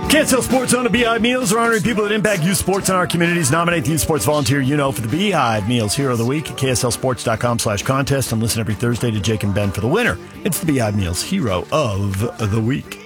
Can't Sell Sports on a Beehive Meals are honoring people that impact youth sports in our communities. Nominate the youth sports volunteer you know for the Beehive Meals Hero of the Week at KSLSports.com/contest and listen every Thursday to Jake and Ben for the winner. It's the Beehive Meals Hero of the Week.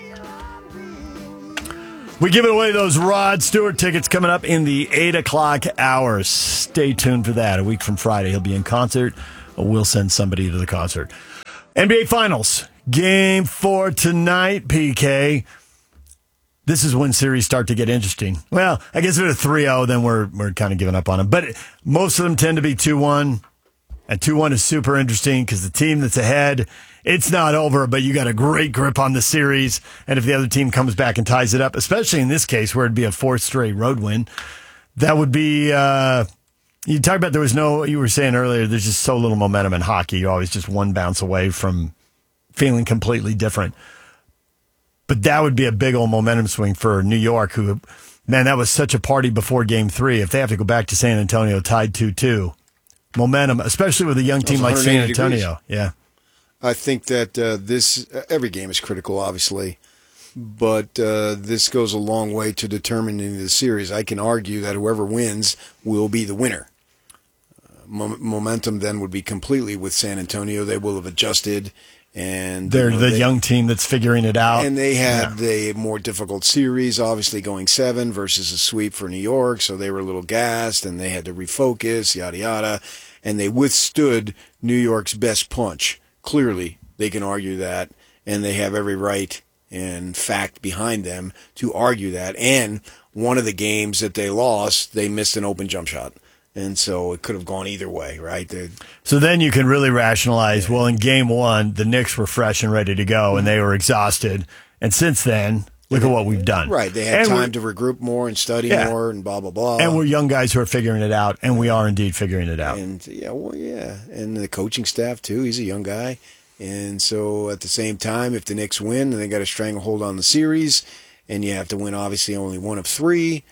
We give away those Rod Stewart tickets coming up in the 8 o'clock hour. Stay tuned for that. A week from Friday, he'll be in concert. We'll send somebody to the concert. NBA Finals. Game 4 tonight, PK. This is when series start to get interesting. Well, I guess if it's a 3-0, then we're kind of giving up on them. But most of them tend to be 2-1. And 2-1 is super interesting because the team that's ahead, it's not over, but you got a great grip on the series. And if the other team comes back and ties it up, especially in this case where it'd be a fourth straight road win, that would be, you talk about you were saying earlier, there's just so little momentum in hockey. You're always just one bounce away from feeling completely different. But that would be a big old momentum swing for New York, who, man, that was such a party before Game 3. If they have to go back to San Antonio tied 2-2, momentum, especially with a young team like San Antonio. Degrees. Yeah. I think that every game is critical, obviously, but this goes a long way to determining the series. I can argue that whoever wins will be the winner. Momentum then would be completely with San Antonio. They will have adjusted. And they're the young team that's figuring it out. And they had the more difficult series, obviously going 7 versus a sweep for New York, so they were a little gassed, and they had to refocus, yada, yada. And they withstood New York's best punch. Clearly, they can argue that, and they have every right and fact behind them to argue that. And one of the games that they lost, they missed an open jump shot. And so it could have gone either way, right? So then you can really rationalize, well, in Game 1, the Knicks were fresh and ready to go, and they were exhausted. And since then, look at what we've done. Right. They had time to regroup more and study more and blah, blah, blah. And we're young guys who are figuring it out, and we are indeed figuring it out. And, And the coaching staff, too. He's a young guy. And so at the same time, if the Knicks win, then they got a stranglehold on the series, and you have to win, obviously, only 1 of 3.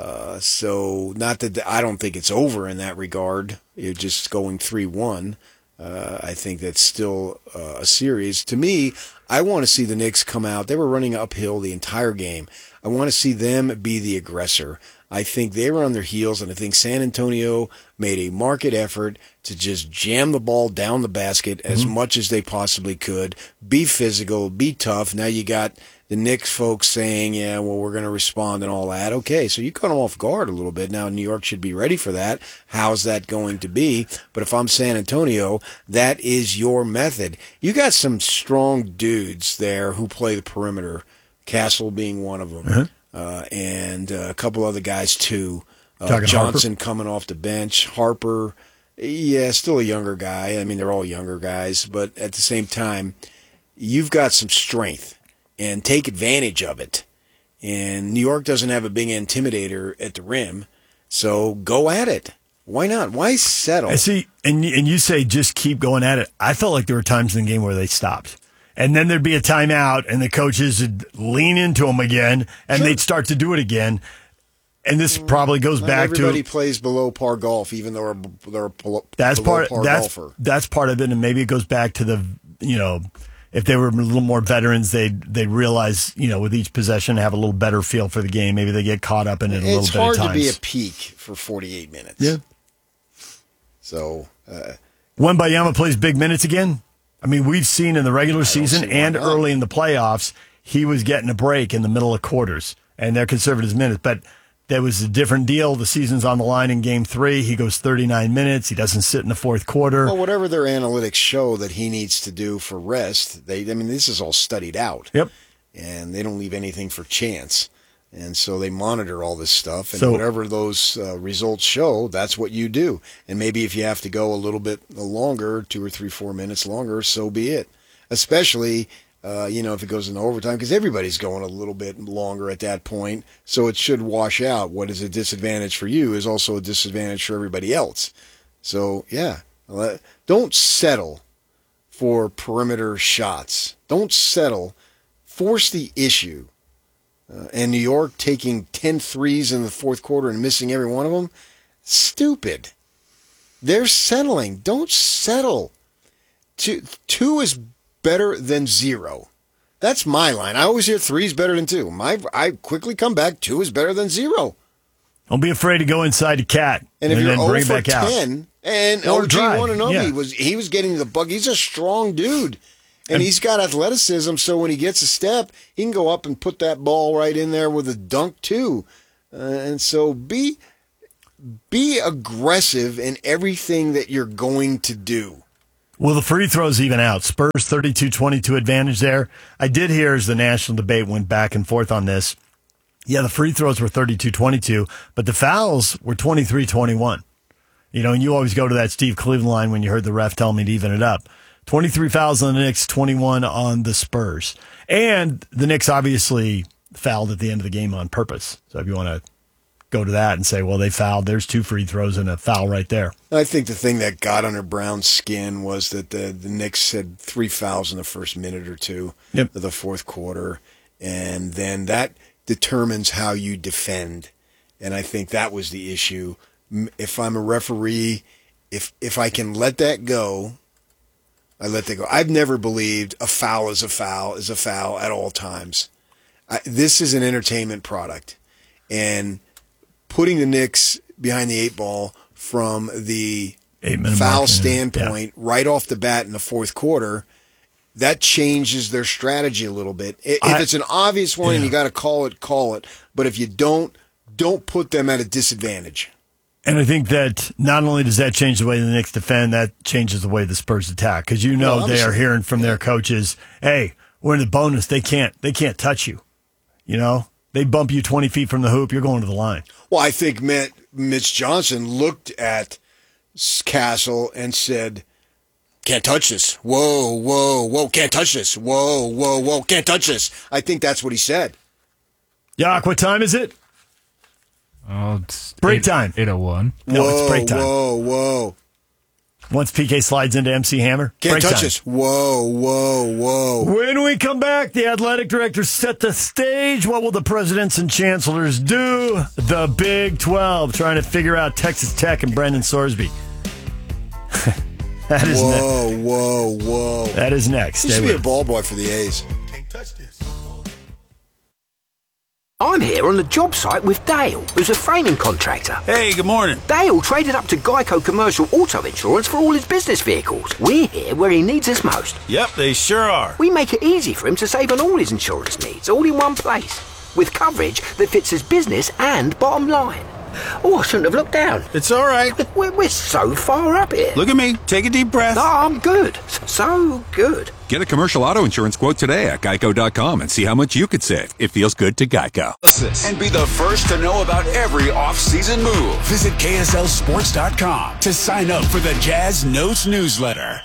So not that I don't think it's over in that regard. You're just going 3-1. I think that's still a series. To me, I want to see the Knicks come out. They were running uphill the entire game. I want to see them be the aggressor. I think they were on their heels, and I think San Antonio made a marked effort to just jam the ball down the basket as much as they possibly could, be physical, be tough. Now you got the Knicks folks saying, we're going to respond and all that. Okay, so you caught them off guard a little bit. Now New York should be ready for that. How's that going to be? But if I'm San Antonio, that is your method. You got some strong dudes there who play the perimeter, Castle being one of them. And a couple other guys, too. Johnson Harper coming off the bench. Harper, still a younger guy. I mean, they're all younger guys. But at the same time, you've got some strength, and take advantage of it. And New York doesn't have a big intimidator at the rim, so go at it. Why not? Why settle? I see, and you say just keep going at it. I felt like there were times in the game where they stopped. And then there'd be a timeout, and the coaches would lean into them again, and they'd start to do it again. And this probably goes back to everybody plays below par golf, even though they're a that's below part par that's golfer. That's part of it, and maybe it goes back to the if they were a little more veterans, they'd realize with each possession have a little better feel for the game. Maybe they get caught up in it a little bit. It's hard at times. to be a peak for 48 minutes. Yeah. So Wembanyama plays big minutes again. I mean, we've seen in the regular season and early in the playoffs, he was getting a break in the middle of quarters, and they're conserving his minutes. But there was a different deal. The season's on the line in Game 3. He goes 39 minutes. He doesn't sit in the fourth quarter. Well, whatever their analytics show that he needs to do for rest, this is all studied out. Yep. And they don't leave anything for chance. And so they monitor all this stuff, and whatever those results show, that's what you do. And maybe if you have to go a little bit longer, 2 or 3, 4 minutes longer, so be it. Especially, if it goes into overtime, because everybody's going a little bit longer at that point, so it should wash out. What is a disadvantage for you is also a disadvantage for everybody else. So, don't settle for perimeter shots. Don't settle. Force the issue. And New York taking 10 threes in the fourth quarter and missing every one of them, stupid. They're settling. Don't settle. Two is better than 0. That's my line. I always hear 3 is better than 2. I quickly come back, 2 is better than 0. Don't be afraid to go inside the cat and if you're then bring 0 it for back 10, out. and Or OG drive. Wananobi he was getting the bug. He's a strong dude, and he's got athleticism. So when he gets a step, he can go up and put that ball right in there with a dunk too. And so be aggressive in everything that you're going to do. Well, the free throws even out. Spurs 32-22 advantage there. I did hear as the national debate went back and forth on this. Yeah, the free throws were 32-22, but the fouls were 23-21. You know, and you always go to that Steve Cleveland line when you heard the ref tell me to even it up. 23 fouls on the Knicks, 21 on the Spurs. And the Knicks obviously fouled at the end of the game on purpose. So if you want to go to that and say, well, they fouled, there's 2 free throws and a foul right there. I think the thing that got under Brown's skin was that the Knicks had 3 fouls in the first minute or 2 of the fourth quarter, and then that determines how you defend. And I think that was the issue. If I'm a referee, if I can let that go, I let that go. I've never believed a foul is a foul at all times. This is an entertainment product, and putting the Knicks behind the 8 ball from the foul standpoint right off the bat in the fourth quarter, that changes their strategy a little bit. If it's an obvious one and you got to call it. But if you don't put them at a disadvantage. And I think that not only does that change the way the Knicks defend, that changes the way the Spurs attack. Because they are hearing from their coaches, hey, we're in the bonus. They can't touch you. You know, they bump you 20 feet from the hoop, you're going to the line. Well, I think Mitch Johnson looked at Castle and said, can't touch this. Whoa, whoa, whoa, can't touch this. Whoa, whoa, whoa, can't touch this. I think that's what he said. Yak, what time is it? Oh, it's break time. 8:01. No, it's break time. Whoa, whoa. Once PK slides into MC Hammer, can't break touch time. this. Whoa, whoa, whoa. When we come back, the athletic director set the stage. What will the presidents and chancellors do? The Big 12, trying to figure out Texas Tech and Brendan Sorsby. That is whoa. That is next. He should be a ball boy for the A's. Can't touch this. I'm here on the job site with Dale, who's a framing contractor. Hey, good morning. Dale traded up to Geico Commercial Auto Insurance for all his business vehicles. We're here where he needs us most. Yep, they sure are. We make it easy for him to save on all his insurance needs, all in one place, with coverage that fits his business and bottom line. Oh, I shouldn't have looked down. It's all right. We're so far up here. Look at me. Take a deep breath. Oh, I'm good. So good. Get a commercial auto insurance quote today at geico.com and see how much you could save. It feels good to Geico. And be the first to know about every off-season move. Visit KSLSports.com to sign up for the Jazz Notes newsletter.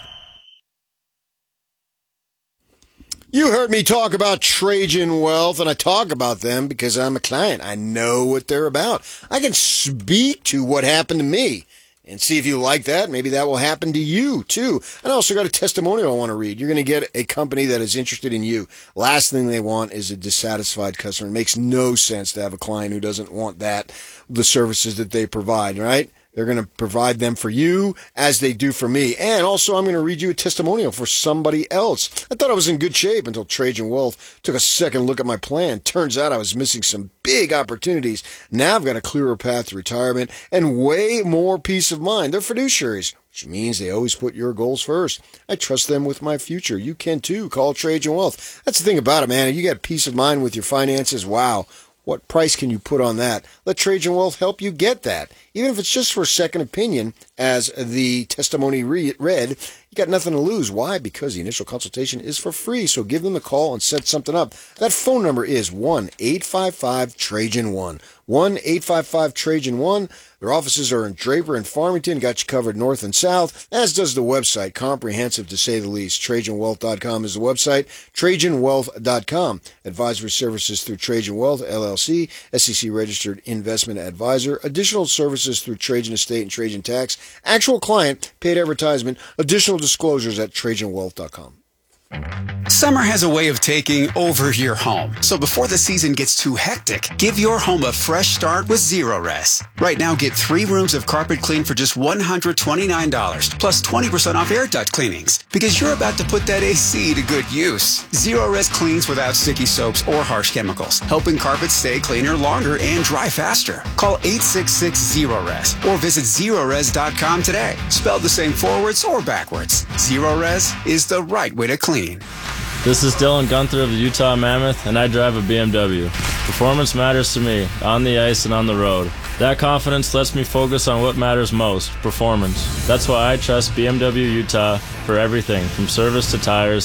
You heard me talk about Trajan Wealth, and I talk about them because I'm a client. I know what they're about. I can speak to what happened to me and see if you like that. Maybe that will happen to you, too. And I also got a testimonial I want to read. You're going to get a company that is interested in you. Last thing they want is a dissatisfied customer. It makes no sense to have a client who doesn't want the services that they provide, right? They're going to provide them for you as they do for me. And also, I'm going to read you a testimonial for somebody else. I thought I was in good shape until Trajan Wealth took a second look at my plan. Turns out I was missing some big opportunities. Now I've got a clearer path to retirement and way more peace of mind. They're fiduciaries, which means they always put your goals first. I trust them with my future. You can too. Call Trajan Wealth. That's the thing about it, man. You got peace of mind with your finances. Wow. What price can you put on that? Let Trajan Wealth help you get that. Even if it's just for a second opinion, as the testimony read, you got nothing to lose. Why? Because the initial consultation is for free. So give them a call and set something up. That phone number is 1-855-TRAJAN-1. 1-855-TRAJAN-1. Their offices are in Draper and Farmington. Got you covered north and south, as does the website. Comprehensive, to say the least. TrajanWealth.com is the website. TrajanWealth.com. Advisory services through Trajan Wealth, LLC. SEC registered investment advisor. Additional services through Trajan Estate and Trajan Tax. Actual client, paid advertisement. Additional disclosures at TrajanWealth.com. Summer has a way of taking over your home. So before the season gets too hectic, give your home a fresh start with Zero-Res. Right now, get 3 rooms of carpet clean for just $129, plus 20% off air duct cleanings. Because you're about to put that AC to good use. Zero-Res cleans without sticky soaps or harsh chemicals, helping carpets stay cleaner longer and dry faster. Call 866-ZERO-RES or visit ZeroRes.com today. Spelled the same forwards or backwards. Zero-Res is the right way to clean. This is Dylan Gunther of the Utah Mammoth, and I drive a BMW. Performance matters to me, on the ice and on the road. That confidence lets me focus on what matters most, performance. That's why I trust BMW Utah for everything, from service to tires